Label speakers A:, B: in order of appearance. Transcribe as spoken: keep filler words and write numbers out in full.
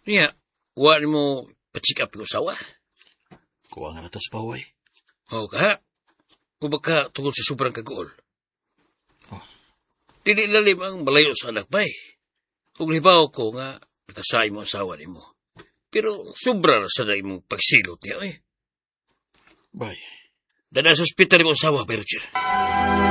A: Niya, wala mo pa-check up yung asawa.
B: Kuha nga na to sa paway.
A: O ka, o baka tungkol sa sobrang kagool.
B: Oh.
A: Dili lalim ang malayo sa anak ba eh. Kung libaw ko nga, nakasay mo asawa ni mo. Pero sobra na sa dahi mong pagsilot niya eh.
B: Bay.
A: Dada sa ospital mo asawa, pero